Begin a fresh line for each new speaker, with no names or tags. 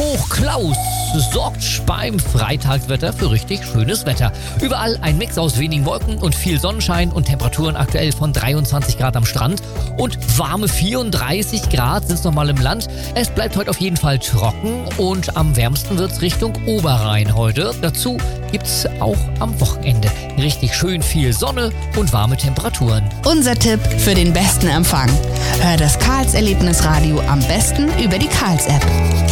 Hoch Klaus sorgt beim Freitagswetter für richtig schönes Wetter. Überall ein Mix aus wenigen Wolken und viel Sonnenschein und Temperaturen aktuell von 23 Grad am Strand und warme 34 Grad sind es nochmal im Land. Es bleibt heute auf jeden Fall trocken und am wärmsten wird es Richtung Oberrhein heute. Dazu gibt es auch am Wochenende richtig schön viel Sonne und warme Temperaturen.
Unser Tipp für den besten Empfang: Hör das Karls Erlebnisradio am besten über die Karls-App.